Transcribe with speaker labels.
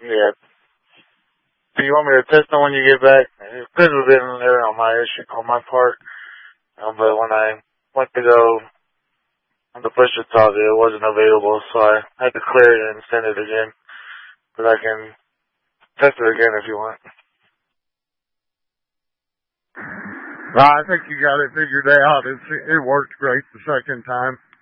Speaker 1: Yeah. Do you want me to test them when you get back? It could have been there on my issue, on my part. But when I went to go on the push to talk, it wasn't available, so I had to clear it and send it again. But I can test it again if you want.
Speaker 2: I think you got it figured out. It worked great the second time.